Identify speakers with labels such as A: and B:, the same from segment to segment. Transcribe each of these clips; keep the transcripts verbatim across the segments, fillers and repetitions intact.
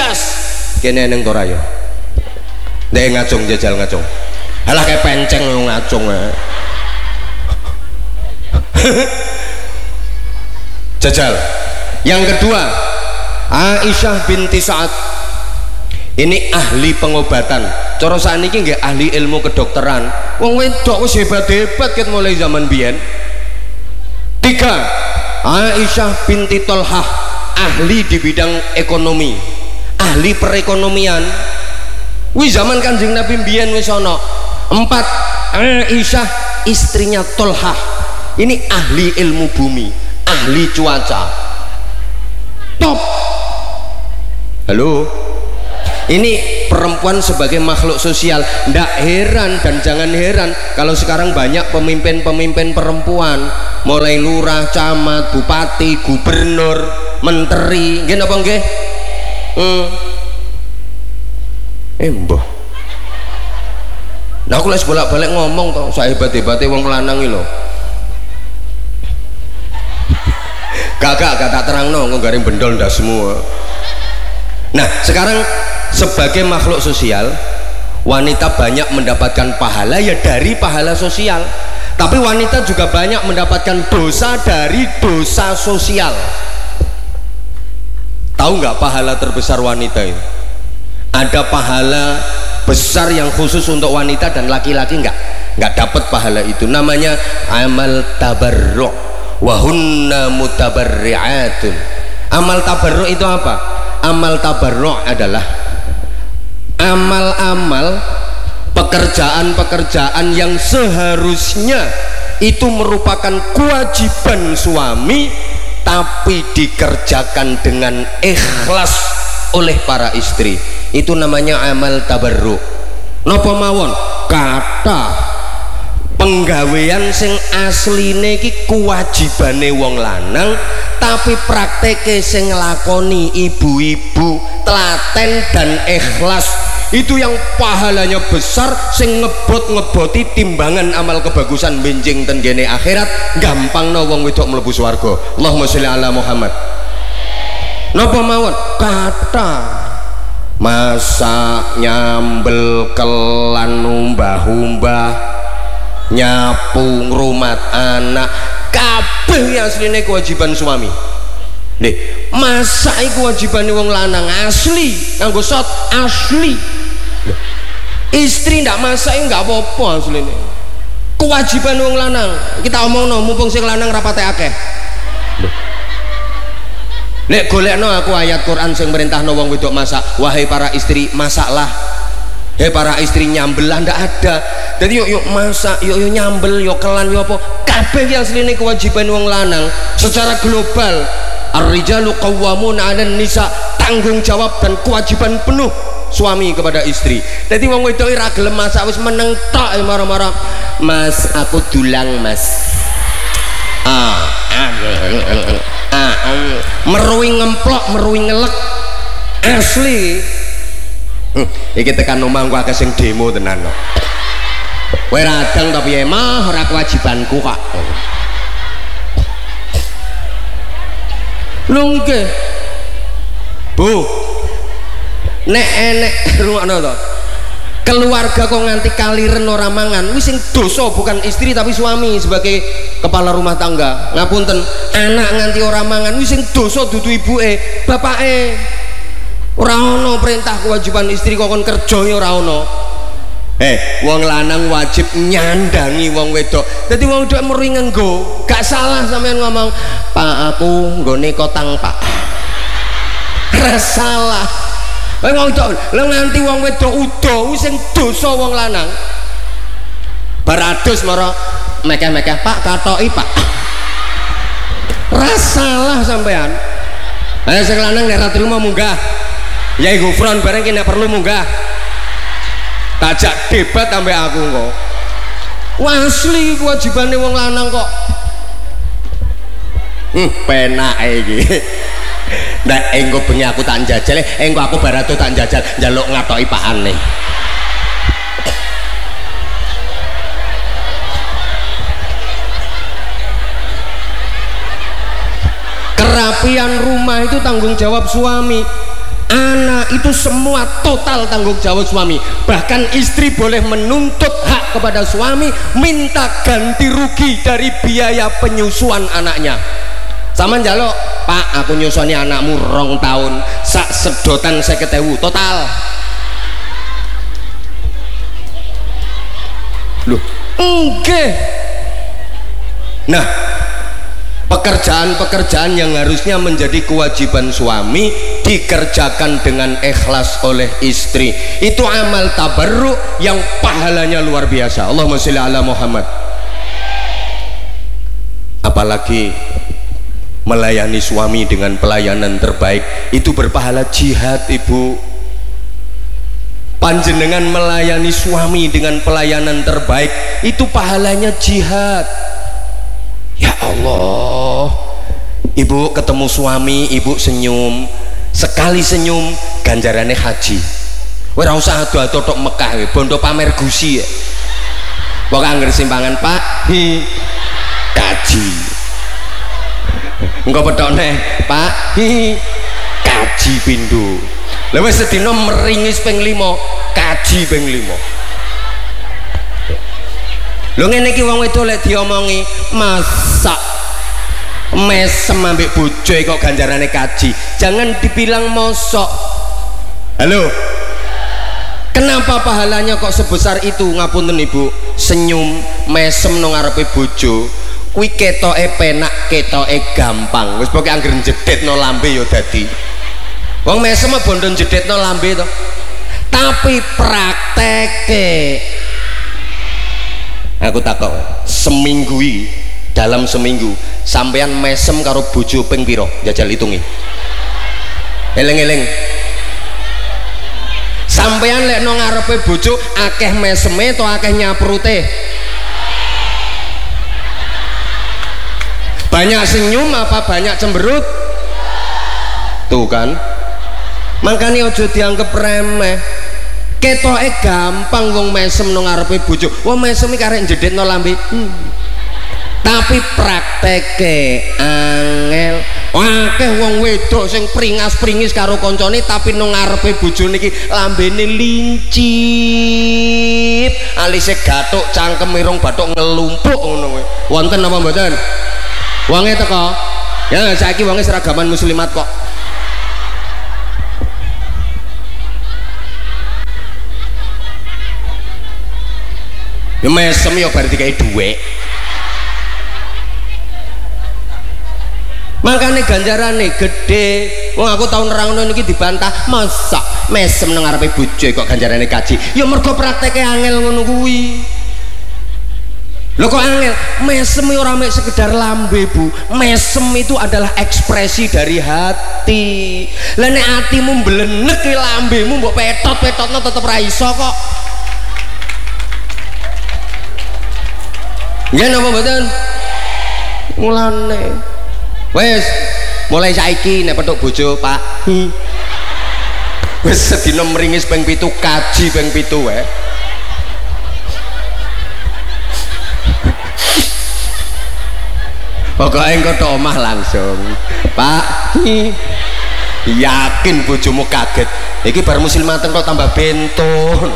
A: blas kene neng tora ya ndek ngacung jajal ngacung halah kayak penceng ngacung jajal. Yang kedua Aisyah binti Sa'ad ini ahli pengobatan cara sakniki nggih ahli ilmu kedokteran wong wedok wis hebat-hebat ket mulai zaman biyen. Tiga Aisyah binti Tolhah ahli di bidang ekonomi ahli perekonomian wih zaman Kanjeng Nabi biyen wis ana. Empat Aisyah istrinya Tolhah ini ahli ilmu bumi ahli cuaca top. Halo, ini perempuan sebagai makhluk sosial. Ndak heran dan jangan heran kalau sekarang banyak pemimpin-pemimpin perempuan mulai lurah, camat, bupati, gubernur, menteri nggih napa nggih? Hmm. Eh mbah. Nah aku les bolak-balik ngomong toh saya hebat-hebatnya wong lanang iki lho. Gak-gak gak tak terang no nggaring bendol ndak semua. Nah sekarang sebagai makhluk sosial wanita banyak mendapatkan pahala ya dari pahala sosial, tapi wanita juga banyak mendapatkan dosa dari dosa sosial. Tahu nggak pahala terbesar wanita itu? Ada pahala besar yang khusus untuk wanita dan laki-laki nggak nggak dapat pahala itu, namanya amal tabarruk wahunna mutabarri'atun. Amal tabarruk itu apa? Amal tabarruk adalah amal-amal pekerjaan-pekerjaan yang seharusnya itu merupakan kewajiban suami tapi dikerjakan dengan ikhlas oleh para istri, itu namanya amal tabarruk. Napa mawon? Kata penggawean sing asline iki kewajibane wong lanang tapi prakteke sing nglakoni ibu-ibu telaten dan ikhlas, itu yang pahalanya besar sing ngebot-ngeboti timbangan amal kebagusan benjing ten gene akhirat, gampangno wong wedok mlebu swarga. Allahumma sholli ala Muhammad. Napa mawon? Kata masak, nyambel, kelan, umbah-umbah, nyapu, ngrumat anak, kabeh asline kewajiban suami. Nih, masak iku kewajibane wong lanang asli, nganggo sot asli. Istri ndak masak nggak apa-apa asline. Kewajiban wong lanang. Kita omongno mumpung sing lanang rapate akeh. Nek golekno aku ayat Quran sing merintahno wong wedok masak, wahai para istri masaklah. Hei para istri nyambelah, ndak ada. Jadi yuk yuk masak, yuk yuk nyambel, yuk kelan, yuk apa, kabeh yang asline kewajiban wong lanang secara global. Ar-rijalu qawwamuna 'alan nisa, tanggung jawab dan kewajiban penuh suami kepada istri. Jadi wong wedok ora gelem masak wis meneng tok marah-marah. Mas, aku dulang, Mas. Ah, ah, ah, ah. Meruwi ngemplok, meruwi ngelek. Asli. Hmm, iki tekan omah ku akeh sing demo tenan kok. Kowe radang tapi emah ora kewajibanku kok. Lho nggih. Bu. Nek enek rungokno to. Keluarga kok nganti kaliren ora mangan, wis sing dosa bukan istri tapi suami sebagai kepala rumah tangga. Ngapunten, anak nganti ora mangan wis sing dosa dudu ibuke, bapake. Ora ono perintah kewajiban istri kok kon kerja ya ora ono. Eh, wong lanang wajib nyandangi wong wedok. Dadi wong wedok meri ngenggo, gak salah sampean ngomong, "Pak, aku nggone kotang, Pak." Ora salah. Kowe wong wedok, lha nganti wong wedok udo wis sing dosa wong lanang. Barados mara mekeh-mekeh, "Pak, katoki, Pak." Ora salah sampean. Ayo sing lanang nek ra trimo munggah. Yai Gufron bareng ki nek perlu munggah. Tajak debat sampai aku kok. Asli kewajibane wong lanang kok. Hmm, penake iki. Ndak engko bengi aku tak njajal, engko aku barato tak njajal njaluk ngatoki pakane. Kerapian rumah itu tanggung jawab suami. Anak itu semua total tanggung jawab suami. Bahkan istri boleh menuntut hak kepada suami, minta ganti rugi dari biaya penyusuan anaknya. Sama njaluk, Pak, aku nyusoni anakmu rong tahun, sak sedotan seket ewu total. Loh, enggak. Nah, pekerjaan-pekerjaan yang harusnya menjadi kewajiban suami dikerjakan dengan ikhlas oleh istri. Itu amal tabarruk yang pahalanya luar biasa. Allahumma sholli ala Muhammad. Apalagi melayani suami dengan pelayanan terbaik, itu berpahala jihad, Ibu. Panjenengan melayani suami dengan pelayanan terbaik, itu pahalanya jihad. Ya Allah, Ibu ketemu suami, Ibu senyum, sekali senyum ganjarannya haji. Ora usah ado-ado tok Mekah, bondo pamer gusi ya. Wong angger simpangan, Pak, hi kaji. Engko petokne, Pak, hi kaji pindho. Lha wis sedina meringis ping lima, kaji ping lima. Lho ngene iki wong wedok lek diomongi masak mesem ambek bojo kok ganjarane kaji, jangan dibilang mosok. Halo, kenapa pahalanya kok sebesar itu? Ngapunten Ibu, senyum mesem nang ngarepe bojo kuwi ketoke penak, ketoke gampang, wis pokoke anggere jedhetno lambe ya dadi wong mesem bondo jedhetno lambe to, tapi prakteke aku takok, seminggu ini, dalam seminggu sampean mesem karo bojo ping pira? Jajal hitungi. Eleng-eleng. Sampean lek nang ngarepe bojo akeh meseme to akeh nyaprute? Banyak senyum apa banyak cemberut? Tuh kan. Makanya ojo dianggap remeh. Ketoke gampang wong mesem nang ngarepe bojo. Wong mesem iki karek jedhetno lambe. Hmm. Tapi prakteke angel. Akeh wong wedok sing pringas-pringis karo kancane tapi nang ngarepe bojone iki lambene lincip, alise gathuk, cangkem irung bathuk ngelumpuk ngono kuwi. Wonten apa mboten? Wonge teko. Ya saiki wonge seragaman muslimat kok. Ya mesem ya bar dikai dhuwit. Makane ganjarane gede. Wong aku tau nerangno niki dibantah, masa mesem nang ngarepe bojo kok ganjarane kaji. Ya mergo prakteke angel ngono kuwi. Lho kok angel? Mesem ora mek sekedar lambe, Bu. Mesem itu adalah ekspresi dari hati. Lah nek atimu mblenek lambemu mbok petot-petotno tetep ra iso kok. Ya napa mboten? Mulane wes mulai saiki nek petuk bojo, Pak, wes sedina meringis ping pitu, kaji ping pitu wae. Pokoke engko tok omah langsung, Pak, yakin bojomu kaget iki bar muslimaten kok tambah bento.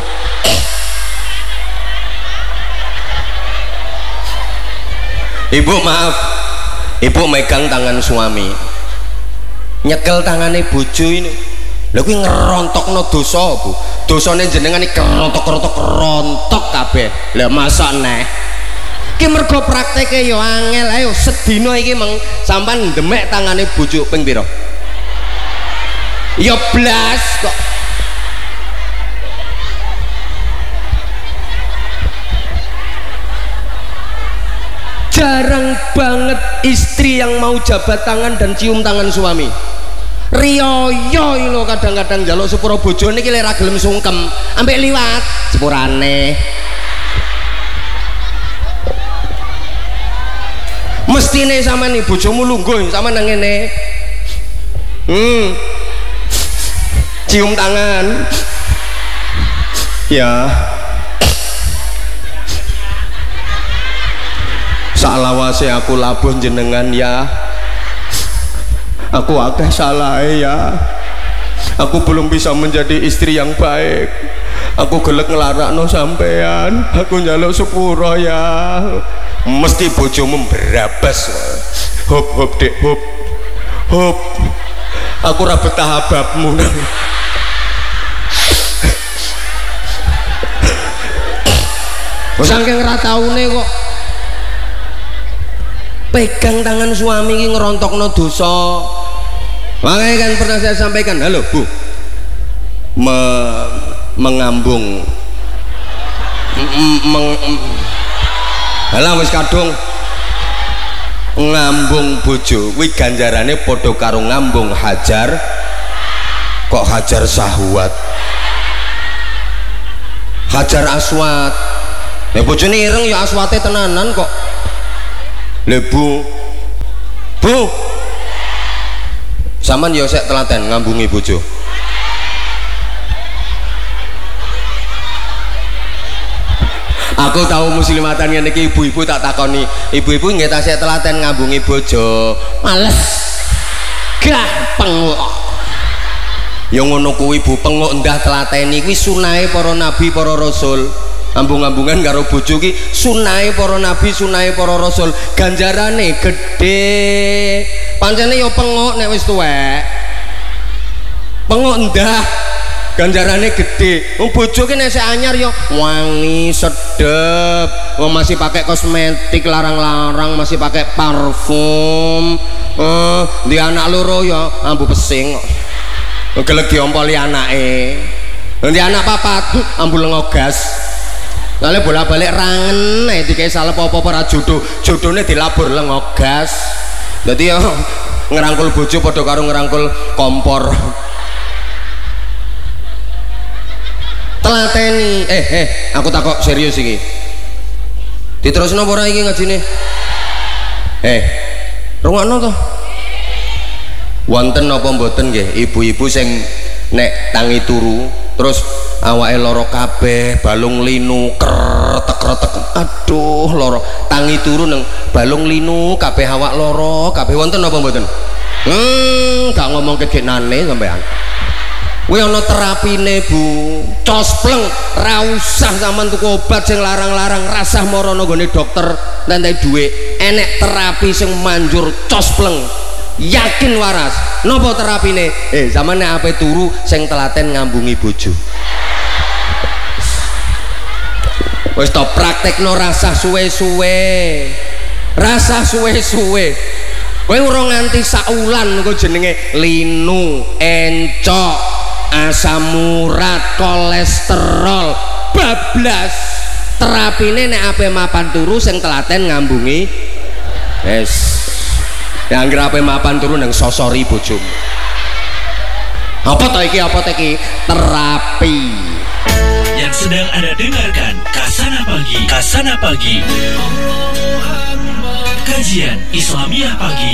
A: Ibu maaf, Ibu megang tangan suami, nyekel tangane bojo ini. Lha kuwi ngerontokno dosa, Bu. Dosane jenengan iki kerontok-kerontok rontok kabeh. Lah masa neh. Ki mergo prakteke ya angel. Ayo sedina iki meng sampean ndemek tangane bojo ping pira? Ya blas kok. Jarang banget istri yang mau jabat tangan dan cium tangan suami. Riyoyo lho kadang-kadang njaluk sepuro bojone iki lek ra gelem sungkem, ambek liwat sepurane. Mestine sampean iki bojomu lungguh sampean nang ngene. Hmm. Cium tangan. Ya. Salawase aku labuh jenengan ya, aku akeh salah ya, Aku belum bisa menjadi istri yang baik. Aku gelek nglarakno sampean. Aku njaluk sepuro ya. Mesti bojomu berabas. Hop hop dek hop. Hop. Aku ra betah babmu. Saking ra taune kok pegang tangan suami ini ngerontokno dosa. Makanya kan pernah saya sampaikan, halo Bu, Me, mengambung meng, halah wis kadung ngambung bojo kuwi ganjarane padha karo ngambung hajar, kok hajar syahwat, hajar aswat. Ya bojone ireng ya aswate tenanan kok. Le Bu, Bu, sampean ya sek telaten ngambungi bojo. Aku tahu muslimatan ngene iki ibu-ibu tak takoni, ibu-ibu nggih ta sek telaten ngambungi bojo. Males. Gampang kok. Ya ngono kuwi Bu, penguk ndah telateni kuwi sunahe para nabi, para rasul. Ambung-ambungan karo bojo ki sunahe para nabi, sunahe para rasul, ganjarane gedhe. Pancene ya penguk nek wis tuwek, penguk ndah ganjarane gedhe. Wong bojo ki nek sik anyar ya wangi sedep, wong masih pakai kosmetik larang-larang, masih pakai parfum. Eh, di anak loro ya ambu pesing kok. Gelek diompoli anake. Di anak papat ambu lengogas. Lalu bolak-balik rangen, nih dikai salah apa-apa para jodoh, jodohnya dilabur lengogas. Jadi ya ngerangkul bojo padha karo ngerangkul kompor. Telateni, eh eh, aku takok serius iki. Diterusno apa ora iki ngajine? Eh, rungokno to. Wonten napa mboten nggih ibu-ibu sing nek tangi turu terus awake loro kabeh, balung linu kretek-kretek, aduh loro, tangi turu neng balung linu kabeh awak loro kabeh. Wonten apa mboten? Hmm, gak ngomong kegenane sampean. Kuwi ana terapine Bu, cospleng, ra usah sampean tuku obat sing larang-larang, rasah mara nang gone dokter ngantek dhuwit. Enek terapi sing manjur cospleng, yakin waras. Napa terapine? Eh, sampean nek ape turu sing telaten ngambungi bojo. Wis to praktekno rasah suwe-suwe. Rasah suwe-suwe. Kowe ora nganti saulan kok jenenge linu, encok, asam urat, kolesterol, bablas. Terapine nek ape mapan turu sing telaten ngambungi. Wes. Ya anggere ape mapan turu nang sosori bojomu. Apa to iki apa to iki? Terapi.
B: Yang sedang Anda dengarkan Kasana Pagi. Kasana Pagi. Kajian Islamiah Pagi.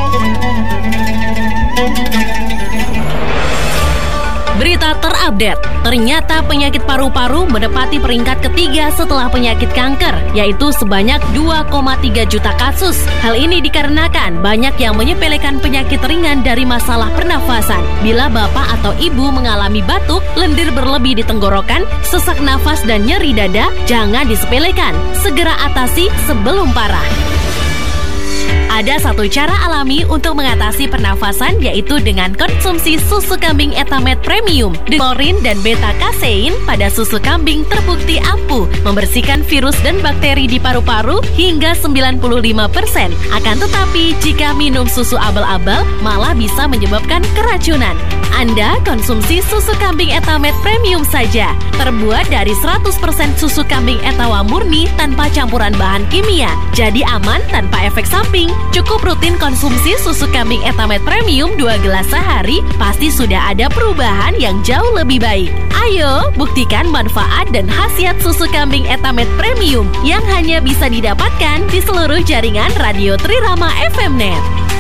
C: Berita terupdate, ternyata penyakit paru-paru menempati peringkat ketiga setelah penyakit kanker, yaitu sebanyak dua koma tiga juta kasus. Hal ini dikarenakan banyak yang menyepelekan penyakit ringan dari masalah pernafasan. Bila bapak atau ibu mengalami batuk, lendir berlebih di tenggorokan, sesak nafas dan nyeri dada, jangan disepelekan. Segera atasi sebelum parah. Ada satu cara alami untuk mengatasi pernafasan, yaitu dengan konsumsi susu kambing Etamet Premium. Klorin dan beta-kasein pada susu kambing terbukti ampuh membersihkan virus dan bakteri di paru-paru hingga sembilan puluh lima persen. Akan tetapi, jika minum susu abal-abal, malah bisa menyebabkan keracunan. Anda konsumsi susu kambing Etamet Premium saja. Terbuat dari seratus persen susu kambing Etawa murni tanpa campuran bahan kimia. Jadi aman tanpa efek samping. Cukup rutin konsumsi susu kambing Etamet Premium dua gelas sehari, pasti sudah ada perubahan yang jauh lebih baik. Ayo, buktikan manfaat dan khasiat susu kambing Etamet Premium yang hanya bisa didapatkan di seluruh jaringan Radio Trirama F M Net.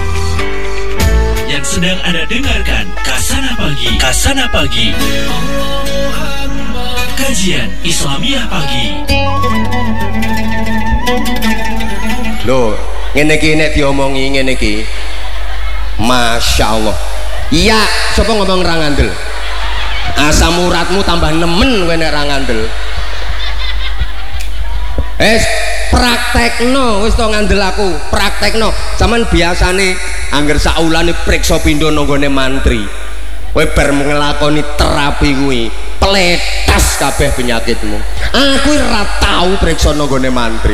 B: Yang sedang Anda dengarkan Kasana Pagi. Kasana Pagi. Kajian Islamiah Pagi.
A: Loh, ngene iki nek diomongi ngene iki, Masya Allah. Iya, sapa ngomong ra ngandel? asam uratmu tambah nemen kowe nek ra ngandel. Wis praktekno wis to ngandel aku, praktekno. Sampeyan biasane angger saulane priksa pindho nang gone mantri. Kowe bar nglakoni terapi kuwi, pletas kabeh penyakitmu. Aku ora tau priksa nang gone mantri.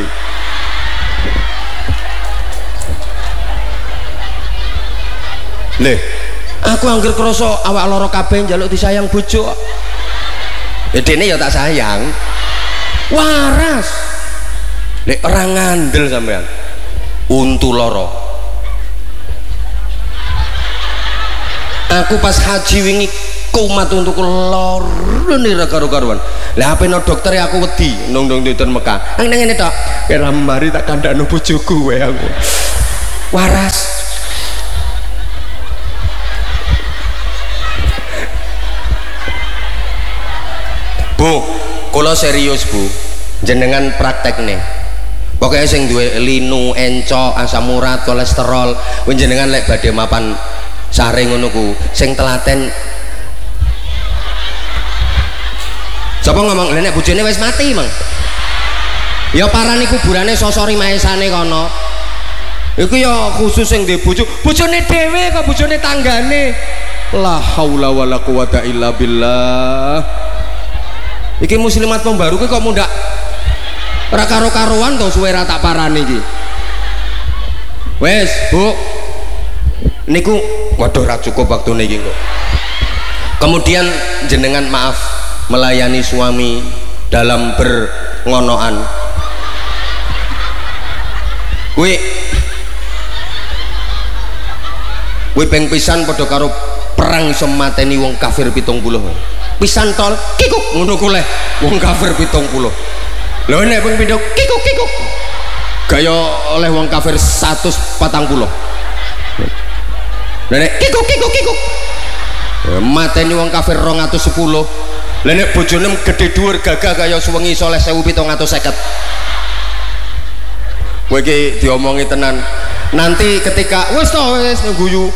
A: Leh, aku angger krasa awak lara kabeh njaluk disayang bojo. Ya dene ya tak sayang. Waras. Lek ora ngandel sampean. Untu lara. Aku pas haji wingi kumat untukku lara nira karo-karuan. Lah apeno dokter aku wedi nang nang dinten Mekah. Nang ngene tok. Kira mari tak kandhakno bojoku wae aku. Waras. Bu, kula serius bu, jenengan praktek nih. Pokoknya sing duwe linu, encok, asam urat, kolesterol, jenengan lek badhe mapan sare ngono ku, sing telaten. Sapa ngomong, lha nek bojone wis mati, Mang. Ya parani kuburane sosori maesane kono. Iku ya khusus sing duwe bojo, bojone dhewe kok bojone tanggane. La haula wala quwata illa billah. Iki muslimat pembaru ki kok mundak ora karo-karuan to suwe ra tak parani iki. Wes, Bu. Niku waduh ra cukup waktune iki kok. Kemudian jenengan maaf melayani suami dalam berngonoan. Kuwi kuwi ping pisan padha karo perang iso mateni wong kafir pitung puluh. Pisan tol kikuk ngono kuleh wong kafir pitung puluh. Lho nek ping pindho kikuk kikuk gaya oleh wong kafir seratus patang puluh. Lha nek kikuk kikuk kikuk mateni wong kafir rong atus sepuluh. Lha nek bojone gedhe dhuwur gagah kaya suwengi soleh sewu pitung atus seket. Kowe iki diomongi tenan. Nanti ketika wis to wis ngguyu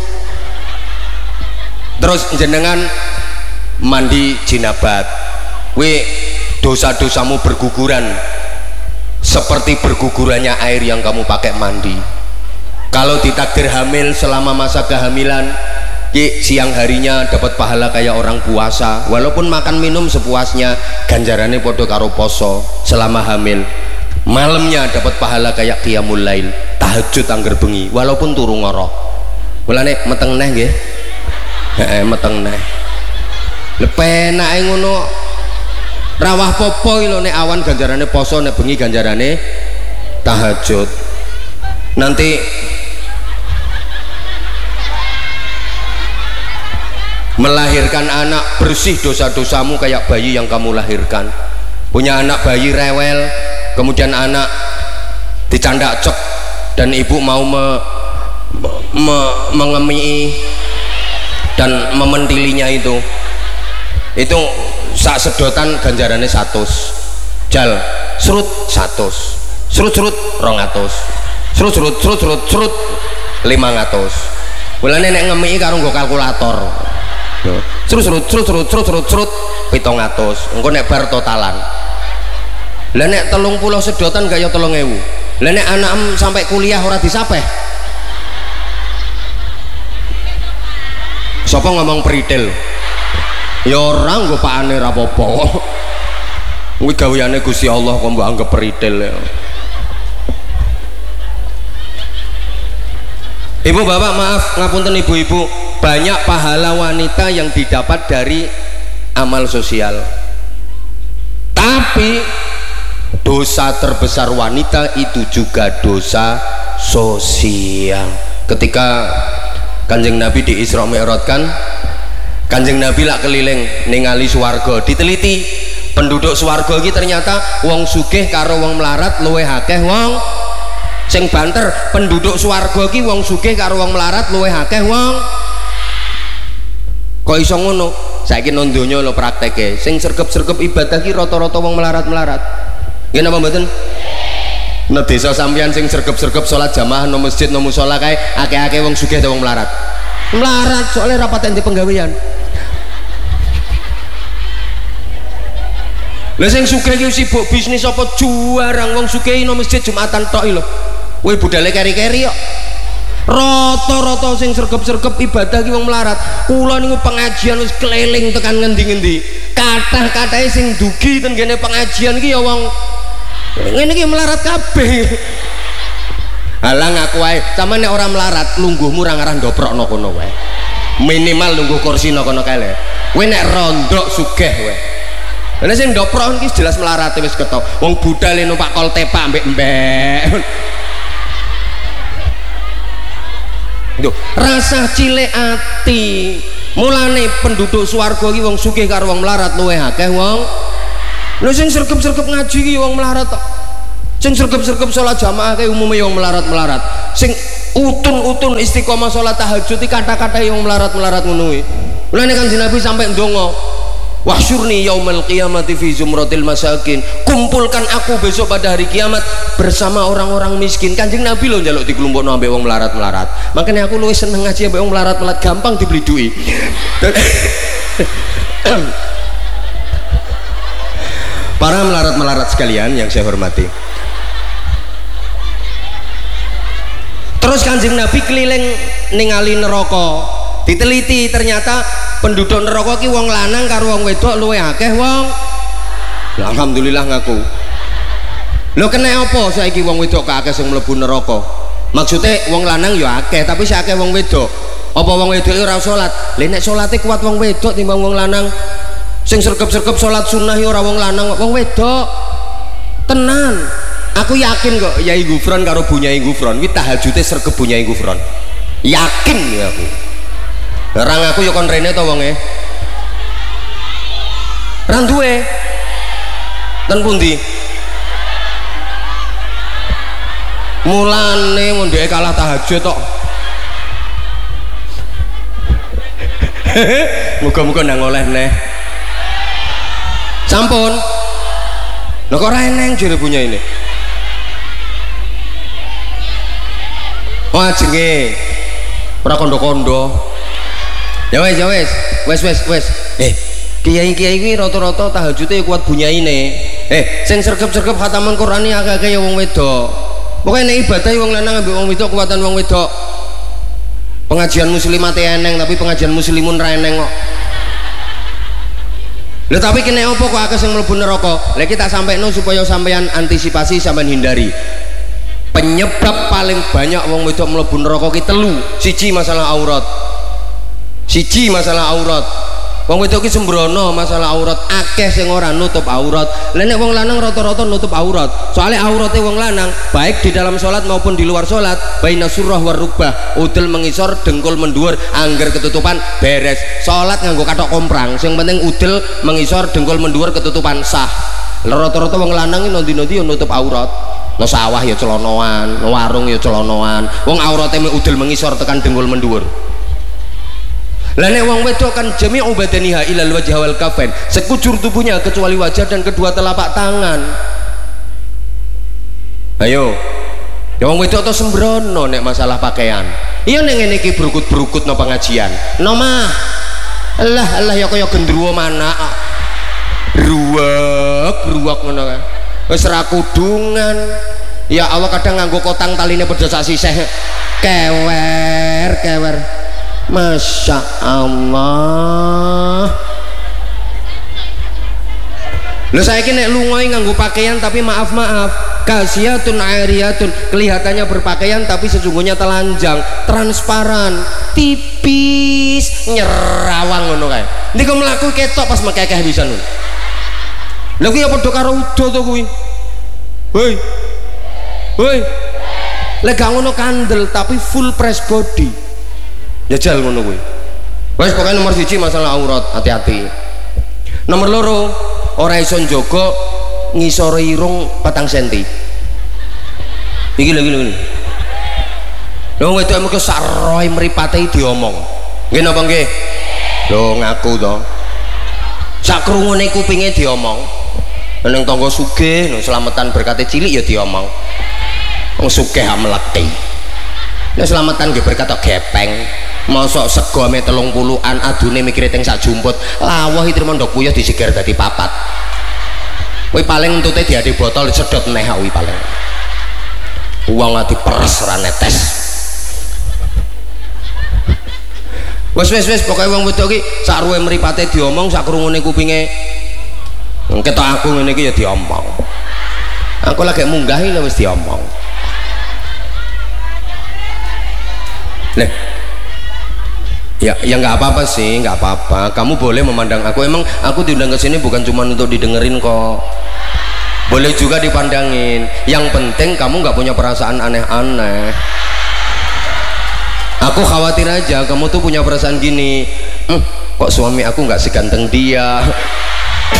A: terus jenengan mandi jinabat, we dosa-dosamu berguguran seperti bergugurannya air yang kamu pakai mandi. Kalau ditakdir hamil selama masa kehamilan, ye, siang harinya dapat pahala kayak orang puasa, walaupun makan minum sepuasnya, ganjarannya podo karo poso selama hamil. Malamnya dapat pahala kayak qiyamul lail, tahajud angger bengi, walaupun turu ngoro. Mulane meteng neh nggih, heeh meteng neh. Lepenake ngono rawah popo lho nek awan ganjarane poso, nek bengi ganjarane tahajud. Nanti melahirkan anak bersih dosa-dosamu kayak bayi yang kamu lahirkan. Punya anak bayi rewel, kemudian anak dicandak cek dan ibu mau me, me, mengemii dan mementilinya itu. Itu sak sedotan ganjarannya satus jal serut satus serut serut rong atus serut serut serut serut serut lima ratus. Mulane nek ngemi karo nggo kalkulator serut serut serut serut serut serut serut pitung atus. Engko nek bar totalan lah nek telung puluh sedotan gaya telung ewu. Lah nek anak sampai kuliah ora disapeh. Sapa ngomong peritel? Ya orang gue pakane rapopo. Kuwi gaweane Gusti Allah kok mbok anggap peritel ya. Ibu bapak maaf ngapunten ibu-ibu, banyak pahala wanita yang didapat dari amal sosial. Tapi dosa terbesar wanita itu juga dosa sosial. Ketika Kanjeng Nabi di Isra Mi'raj kan, Kanjeng Nabi lak keliling ningali swarga, diteliti penduduk swarga iki ternyata wong sugih karo wong melarat luwih akeh wong sing banter. Penduduk swarga iki wong sugih karo wong melarat luwih akeh wong. Kok iso ngono? Saiki nang donya lho prakteke sing sergep-sergep ibadah ki rata-rata wong melarat-melarat. Nggih napa mboten? Nek desa sampeyan sing sergep-sergep salat jamaah nang masjid nang musala kae akeh-akeh wong sugih ta wong melarat. Melarat soalnya rapat yang di penggawean. Lah sing sugih iki sibuk bisnis apa juarang wong sugih nang masjid Jumatan tok lho. Kowe budale keri-keri kok. Rata-rata sing sergep-sergep ibadah ki wong melarat. Kula niku pengajian wis keliling tekan ngendi-ngendi. Kathah-kathahe sing dugi ten kene pengajian ki ya wong ngene iki melarat kabeh. Halang aku wae, sampeyan nek ora melarat lungguhmu ora ngarah ndoprokno kono wae. Minimal lungguh kursi no kono kae. Kowe nek rondok sugih wae. Nek sing ndoprok iki jelas melarat wis ketok. Wong budale numpak kol tepak mbek-mbek. Duh, rasa cilik ati. Mulane penduduk swarga iki wong sugih karo wong melarat luwih akeh wong. Lho sing sergep-sergep ngaji iki wong melarat tok. Sing sergep-sergep salat jamaah kae umume wong melarat-melarat. Sing utun-utun istiqomah salat tahajud iki kata-kata wong melarat-melarat ngono kuwi. Mulane Kanjeng Nabi sampai ndonga, wahsyurni yaumal qiyamati fi zumratil masakin. Kumpulkan aku besok pada hari kiamat bersama orang-orang miskin. Kanjeng Nabi lho njaluk dikelompokno ambek wong melarat-melarat. Makanya aku luwih seneng ngaji ambek wong melarat-melarat, gampang dibeli duit. Para melarat-melarat sekalian yang saya hormati. Terus Kanjeng Nabi keliling ningali neraka. Diteliti ternyata penduduk neraka ki wong lanang karo wong wedok luwih akeh wong. Lah alhamdulillah ngaku. Lho kena apa saiki wong wedok akeh sing mlebu neraka? Maksudnya wong lanang ya akeh tapi sing akeh wong wedok. Apa wong wedok ora salat? Lah nek salate kuat wong wedok timbang wong lanang. Sing sergep-sergep salat sunah ya ora wong lanang, wong wedok. Tenan. Aku yakin kok Yai Gufron karo Bu Nyai Gufron kuwi tahajute sergep Bu Nyai Gufron. Yakin ya aku. Orang aku ya kon rene to wonge. Ra duwe. Ten pundi? Mulane mun dhek kalah tahajud tok. Muga-muga ndang oleh neh. Sampun. Lho kok ora eneng jere punya ini. Wah jenge. Ora kondo-kondo. Ya wes, ya wes, wes, wes, wes. Eh, kiai-kiai ini rata-rata tahajudnya kuat bunyaine. Eh, sing sergep-sergep khataman Quran ini agak-agak ya wong wedok. Pokoknya ini ibadah wong lanang ambil wong wedok, kuatan wong wedok. Pengajian muslimat eneng, tapi pengajian muslimun ra eneng kok. Lha tapi kene opo kok akeh sing mlebu neraka? Lah kita sampaikan supaya sampean antisipasi, sampean hindari. Penyebab paling banyak wong wedok mlebu neraka ki telu. Siji masalah aurat. Siji masalah aurat. Wong wedok ki sembrono masalah aurat, akeh sing ora nutup aurat. Lah nek wong lanang rata-rata nutup aurat. Soale aurate wong lanang baik di dalam salat maupun di luar salat, baina surah war rukbah, udel mengisor, dengkul menduur, angger ketutupan beres. Salat nganggo kathok komprang, sing penting udel mengisor, dengkul menduur, ketutupan sah. Rata-rata wong lanang iki nondi-nondi yo nutup aurat. No sawah ya celonoan, no warung ya celonoan. Wong aurate udel mengisor tekan dengkul menduur. Lah nek wong wedok kan jami'u badaniha ilal wajh wal kafain, sekujur tubuhnya kecuali wajah dan kedua telapak tangan. Ayo. Ya wong wedok to sembrono nek masalah pakaian. Iya nek ngene iki brukut-brukut no pengajian. No mah. Allah Allah ya kaya gendruwo mana. Ruwek, ruwek ngono kae. Wis ra kudungan. Ya Allah kadang nganggo kotang taline padha sak sisih. Kewer, kewer. Masya Allah. Lho saiki nek lunga nganggo pakaian tapi maaf maaf kasiyatun airiyatun, kelihatannya berpakaian tapi sesungguhnya telanjang, transparan, tipis, nyerawang ngono kae. Niku mlaku ketok pas mekekeh pisan. Lha kuwi padha karo udo to kuwi. Hoi. Hoi. Lek gak ngono kandel tapi full press body. Jajal ngono kuwi. Wes pokoke nomor siji masalah aurat, hati-hati. Nomor loro, ora iso njaga ngisore irung patang senti. Iki lho iki lho. Lho wedok mengko saroe mripate diomong. Nggih napa nggih? Lho ngaku to. Sak krungune kupinge diomong. Ning tangga sugih, selamatan berkate cilik ya diomong. Wong sugih amleti. Nek selamatan nggih berkata gepeng. Mosok sego ame telung puluhan adune mikire teng sak jumput. Lawuh iki trimo ndok puyuh disigar dadi papat. Kuwi paling entute diade botol disedot neh kuwi paling. Uang ati peres ra netes. Wes wes wes pokoke wong wedok iki sak ruwe mripate diomong, sak krungune kupinge ketok aku ngene iki ya diomong. Aku lagi munggahi lho wis diomong. Leh. Ya, ya nggak apa-apa sih, nggak apa-apa. Kamu boleh memandang aku. Emang aku diundang ke sini bukan cuma untuk didengerin kok. Boleh juga dipandangin. Yang penting kamu nggak punya perasaan aneh-aneh. Aku khawatir aja kamu tuh punya perasaan gini. Hm, kok suami aku nggak seganteng dia?